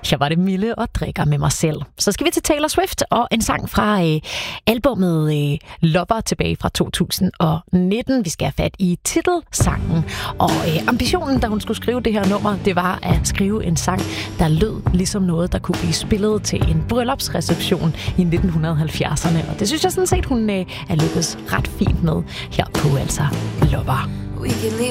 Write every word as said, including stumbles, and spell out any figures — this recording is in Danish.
Jeg var det Mille og drikker med mig selv. Så skal vi til Taylor Swift og en sang fra øh, albumet øh, Lover tilbage fra to tusind nitten. Vi skal have fat i titelsangen. Og øh, ambitionen, da hun skulle skrive det her nummer, det var at skrive en sang, der lød ligesom noget, der kunne blive spillet til en bryllupsreception i nitten halvfjerdserne. Og det synes jeg sådan set, hun øh, er lykkedes ret fint med her på altså Lover. We could leave